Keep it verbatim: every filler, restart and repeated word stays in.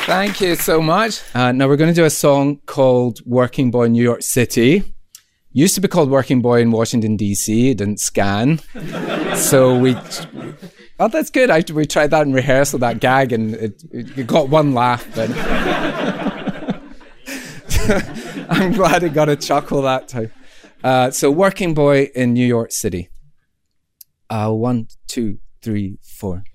Thank you so much. Uh, now we're going to do a song called Working Boy in New York City. Used to be called Working Boy in Washington, D C. It didn't scan. So we... Oh, that's good. I, we tried that in rehearsal, that gag, and it, it got one laugh. But I'm glad it got a chuckle that time. Uh, so Working Boy in New York City. Uh, one, two, three, four.